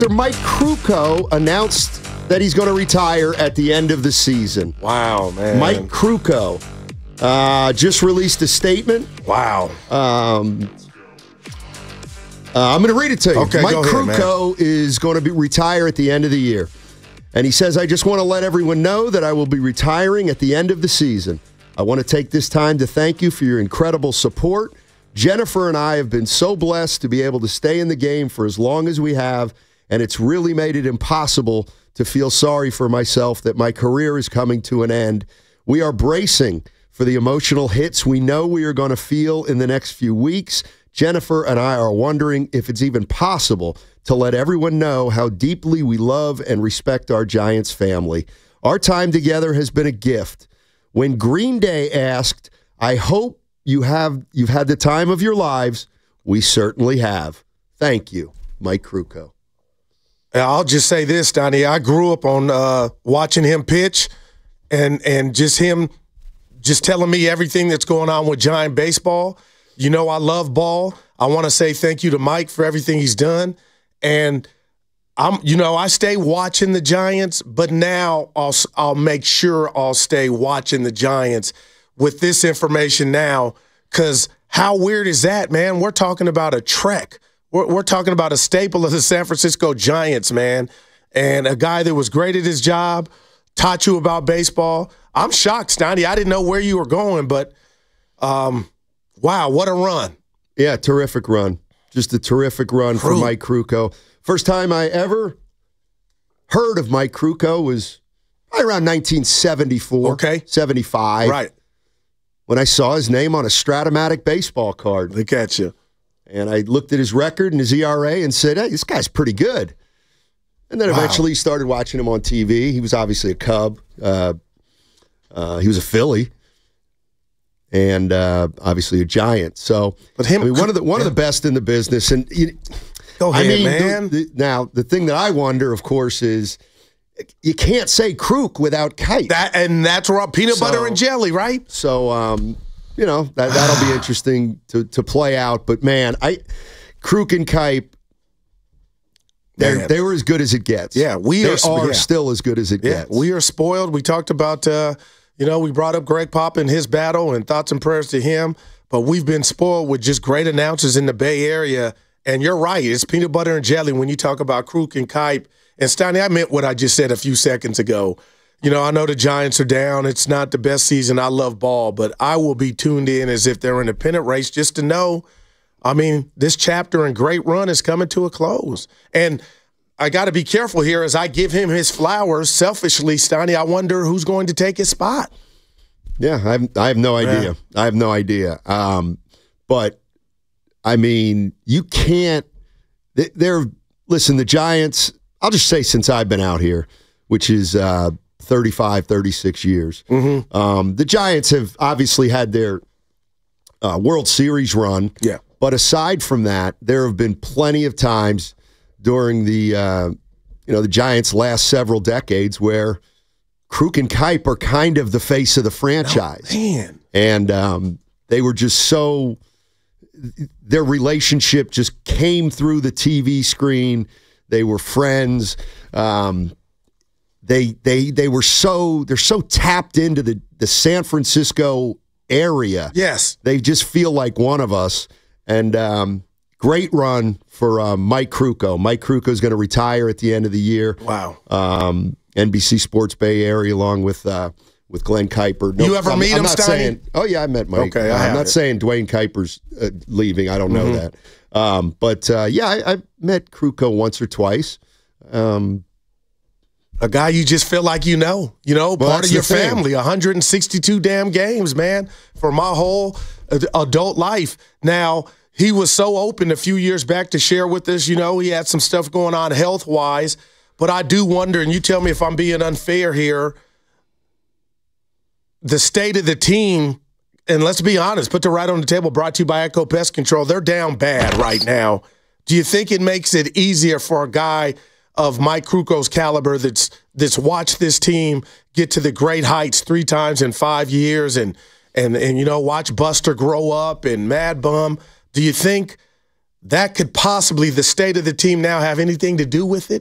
Mike Krukow announced that he's going to retire at the end of the season. Wow, man. Mike Krukow just released a statement. Wow. I'm going to read it to you. Okay, Mike go ahead, Krukow is going to retire at the end of the year. And he says, I just want to let everyone know that I will be retiring at the end of the season. I want to take this time to thank you for your incredible support. Jennifer and I have been so blessed to be able to stay in the game for as long as we have, and it's really made it impossible to feel sorry for myself that my career is coming to an end. We are bracing for the emotional hits we know we are going to feel in the next few weeks. Jennifer and I are wondering if it's even possible to let everyone know how deeply we love and respect our Giants family. Our time together has been a gift. When Green Day asked, I hope you've had the time of your lives, we certainly have. Thank you, Mike Krukow. I'll just say this, Donnie. I grew up on watching him pitch and just him just telling me everything that's going on with Giant baseball. You know, I love ball. I want to say thank you to Mike for everything he's done. And I stay watching the Giants, but now I'll make sure I'll stay watching the Giants with this information now, because how weird is that, man? We're talking about a Trek. We're talking about a staple of the San Francisco Giants, man, and a guy that was great at his job, taught you about baseball. I'm shocked, Stoney. I didn't know where you were going, but wow, what a run. Yeah, terrific run. Just a terrific run for Mike Krukow. First time I ever heard of Mike Krukow was right around 1974, 75. Right. When I saw his name on a Stratomatic baseball card. Look at you. And I looked at his record and his ERA and said, hey, this guy's pretty good. And then eventually started watching him on TV. He was obviously a Cub. He was a Philly. And obviously a Giant. So, but one of the best in the business. And go ahead, man. Now, the thing that I wonder, of course, is you can't say Kruk without Kite. That's where peanut butter and jelly, right? So, that'll be interesting to play out. But, man, Kruk and Kipe, they were as good as it gets. Yeah, they are still as good as it gets. We are spoiled. We talked about, we brought up Greg Pop and his battle, and thoughts and prayers to him. But we've been spoiled with just great announcers in the Bay Area. And you're right. It's peanut butter and jelly when you talk about Kruk and Kipe. And, Stoney, I meant what I just said a few seconds ago. I know the Giants are down. It's not the best season. I love ball. But I will be tuned in as if they're in a pennant race just to know, this chapter and great run is coming to a close. And I got to be careful here as I give him his flowers. Selfishly, Stoney, I wonder who's going to take his spot. Yeah, I have no idea. Yeah. I have no idea. But, you can't – listen, the Giants – I'll just say since I've been out here, which is 35, 36 years, the Giants have obviously had their World Series run. Yeah. But aside from that, there have been plenty of times during the Giants' last several decades where Kruk and Kipe are kind of the face of the franchise. Oh, man. And they were just so – their relationship just came through the TV screen. They were friends. They were they're so tapped into the San Francisco area. Yes. They just feel like one of us. And great run for Mike Krukow. Mike Krukow is going to retire at the end of the year. Wow. NBC Sports Bay Area along with Glenn Kuiper. No, you ever meet him, Steiny? Oh, yeah, I met Mike. Okay, I'm not saying Dwayne Kuiper's leaving. I don't know that. I met Krukow once or twice. A guy you just feel like part of your family. 162 damn games, man, for my whole adult life. Now, he was so open a few years back to share with us, he had some stuff going on health-wise. But I do wonder, and you tell me if I'm being unfair here, the state of the team, and let's be honest, put the right on the table, brought to you by Echo Pest Control. They're down bad right now. Do you think it makes it easier for a guy of Mike Krukow's caliber that's watched this team get to the great heights 3 times in 5 years and watch Buster grow up and Mad Bum? Do you think that could possibly, the state of the team now, have anything to do with it?